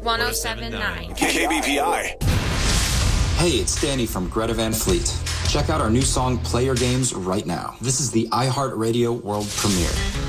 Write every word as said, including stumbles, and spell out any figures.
one oh seven point nine. K B P I. Hey, it's Danny from Greta Van Fleet. Check out our new song, Play Your Games, right now. This is the iHeartRadio world premiere.